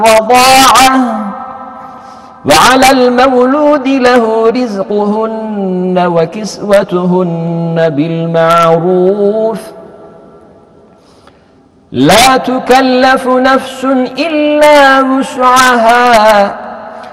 الرضاعة، وعلى المولود له رزقهن وكسوتهن بالمعروف، لا تكلف نفس إلا وسعها،